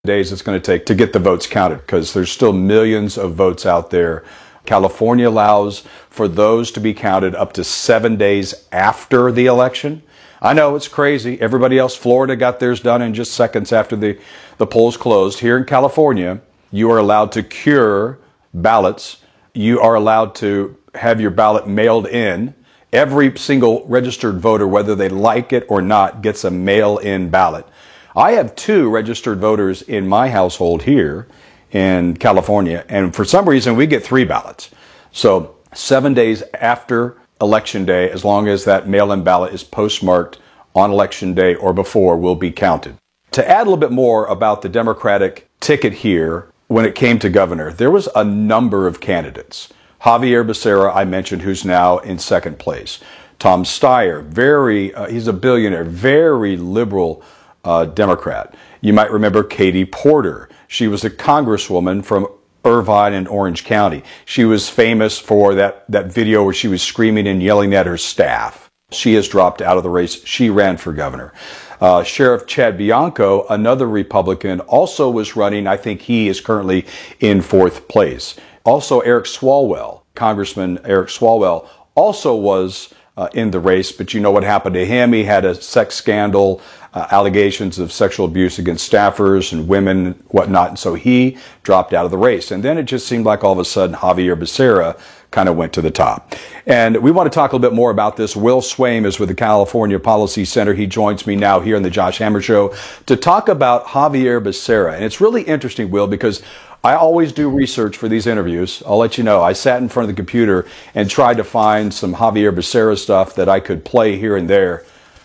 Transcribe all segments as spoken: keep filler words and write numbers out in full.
Days it's going to take to get the votes counted, because there's still millions of votes out there. California allows for those to be counted up to seven days after the election. I know it's crazy. Everybody else, Florida got theirs done in just seconds after the, the polls closed. Here in California, you are allowed to cure ballots. You are allowed to have your ballot mailed in. Every single registered voter, whether they like it or not, gets a mail-in ballot. I have two registered voters in my household here in California, and for some reason we get three ballots. So seven days after Election Day, as long as that mail-in ballot is postmarked on Election Day or before, will be counted. To add a little bit more about the Democratic ticket here, when it came to governor, there was a number of candidates. Xavier Becerra, I mentioned, who's now in second place. Tom Steyer, very, uh, he's a billionaire, very liberal Uh, Democrat. You might remember Katie Porter. She was a congresswoman from Irvine and Orange County. She was famous for that, that video where she was screaming and yelling at her staff. She has dropped out of the race. She ran for governor. Uh, Sheriff Chad Bianco, another Republican, also was running. I think he is currently in fourth place. Also, Eric Swalwell, Congressman Eric Swalwell, also was uh, in the race, but you know what happened to him. He had a sex scandal, Uh, allegations of sexual abuse against staffers and women and whatnot, and so he dropped out of the race. And then it just seemed like all of a sudden Xavier Becerra kind of went to the top. And we want to talk a little bit more about this. Will Swaim is with the California Policy Center. He joins me now here in the Josh Hammer Show to talk about Xavier Becerra. And it's really interesting, Will, because I always do research for these interviews. I'll let you know. I sat in front of the computer and tried to find some Xavier Becerra stuff that I could play here and there.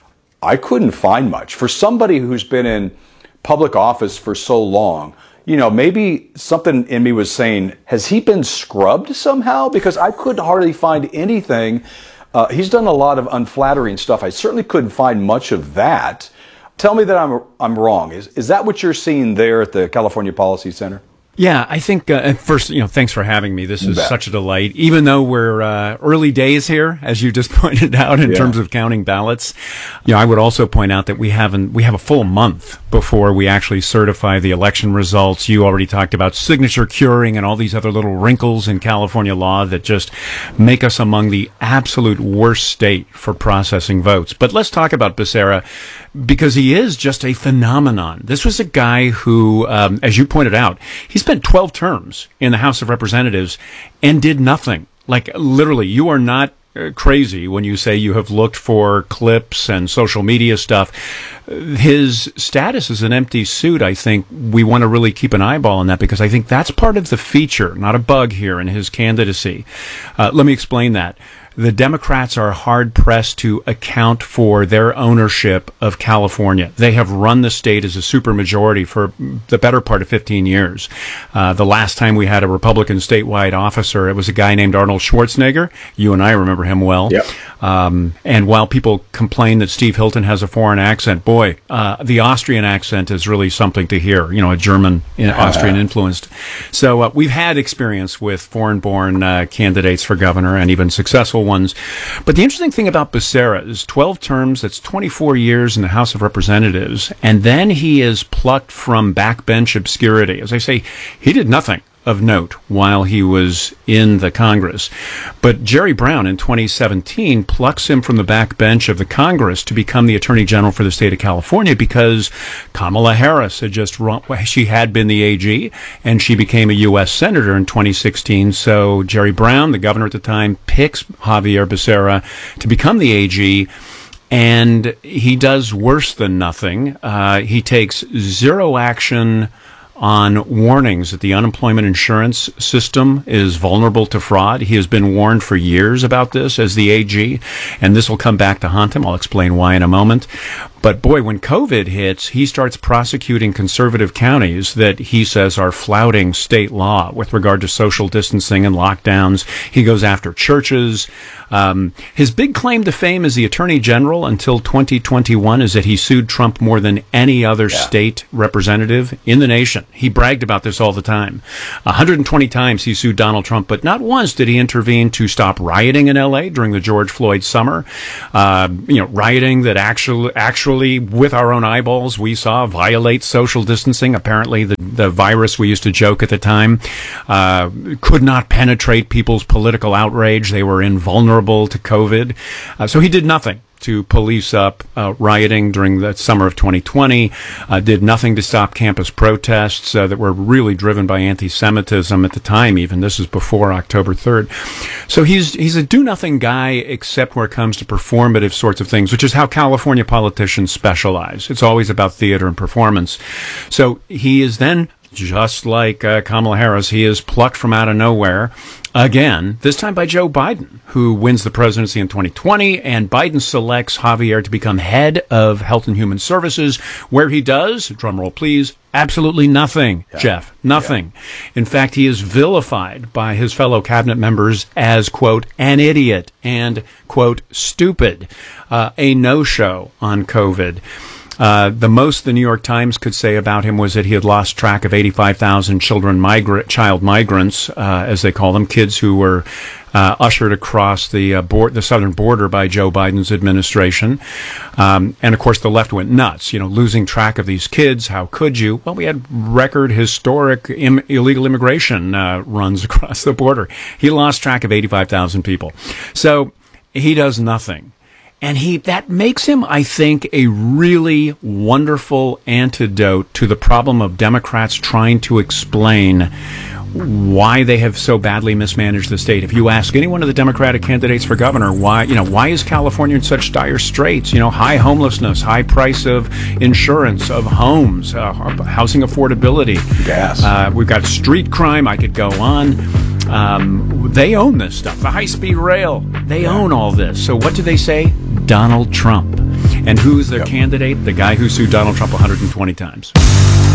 I couldn't find much. For somebody who's been in public office for so long, you know, maybe something in me was saying, has he been scrubbed somehow? Because I could hardly find anything. Uh, he's done a lot of unflattering stuff. I certainly couldn't find much of that. Tell me that I'm I'm wrong. Is is that what you're seeing there at the California Policy Center? Yeah, I think, uh, first, you know, thanks for having me. This is such a delight. Even though we're uh, early days here, as you just pointed out, in yeah. terms of counting ballots, you know, I would also point out that we haven't, we have a full month before we actually certify the election results. You already talked about signature curing and all these other little wrinkles in California law that just make us among the absolute worst state for processing votes. But let's talk about Becerra, because he is just a phenomenon. This was a guy who, um, as you pointed out, he's spent twelve terms in the House of Representatives and did nothing. Like, literally, you are not uh, crazy when you say you have looked for clips and social media stuff. His status as an empty suit, I think we want to really keep an eyeball on that, because I think that's part of the feature, not a bug here in his candidacy. Uh, let me explain that. The Democrats are hard-pressed to account for their ownership of California. They have run the state as a supermajority for the better part of fifteen years. Uh, the last time we had a Republican statewide officer, it was a guy named Arnold Schwarzenegger. You and I remember him well. Yep. Um, and while people complain that Steve Hilton has a foreign accent, boy, uh, the Austrian accent is really something to hear, you know, a German, uh, Austrian influenced. So uh, we've had experience with foreign-born uh, candidates for governor, and even successful ones. But the interesting thing about Becerra is twelve terms, that's twenty-four years in the House of Representatives, and then he is plucked from backbench obscurity. As I say, he did nothing of note while he was in the Congress. But Jerry Brown in twenty seventeen plucks him from the backbench of the Congress to become the Attorney General for the state of California, because Kamala Harris had just run, she had been the A G, and she became a U S Senator in twenty sixteen. So Jerry Brown, the governor at the time, picks Xavier Becerra to become the A G. And he does worse than nothing. Uh, he takes zero action on warnings that the unemployment insurance system is vulnerable to fraud. He has been warned for years about this as the A G, and this will come back to haunt him. I'll explain why in a moment. But boy, when COVID hits, he starts prosecuting conservative counties that he says are flouting state law with regard to social distancing and lockdowns. He goes after churches. Um, his big claim to fame as the Attorney General until twenty twenty-one is that he sued Trump more than any other yeah. state representative in the nation. president. He bragged about this all the time. one hundred twenty times he sued Donald Trump, but not once did he intervene to stop rioting in L A during the George Floyd summer. Uh, you know, rioting that actually, actually, with our own eyeballs, we saw violate social distancing. Apparently, the, the virus, we used to joke at the time, uh, could not penetrate people's political outrage. They were invulnerable to COVID. Uh, so he did nothing to police up uh, rioting during the summer of twenty twenty, uh, did nothing to stop campus protests uh, that were really driven by anti-Semitism at the time even. This is before October third. So he's he's a do-nothing guy except where it comes to performative sorts of things, which is how California politicians specialize. It's always about theater and performance. So he is then, just like uh, Kamala Harris, he is plucked from out of nowhere again, this time by Joe Biden, who wins the presidency in twenty twenty, and Biden selects Javier to become head of Health and Human Services, where he does, drumroll please, absolutely nothing, yeah. Jeff, nothing. Yeah. In fact, he is vilified by his fellow cabinet members as, quote, an idiot and, quote, stupid, uh, a no-show on COVID. Uh, the most the New York Times could say about him was that he had lost track of eighty-five thousand children, migrant, child migrants, uh, as they call them, kids who were uh, ushered across the uh, board, the southern border by Joe Biden's administration. Um, and of course, the left went nuts, you know, losing track of these kids. How could you? Well, we had record historic Im- illegal immigration uh, runs across the border. He lost track of eighty-five thousand people. So he does nothing. And he that makes him, I think, a really wonderful antidote to the problem of Democrats trying to explain why they have so badly mismanaged the state. If you ask any one of the Democratic candidates for governor, why, you know, why is California in such dire straits? You know, high homelessness, high price of insurance, of homes, uh, housing affordability. Gas. Uh, we've got street crime. I could go on. Um, they own this stuff. The high-speed rail, they yeah. own all this. So what do they say? Donald Trump. And who's their yep. candidate? The guy who sued Donald Trump one hundred twenty times.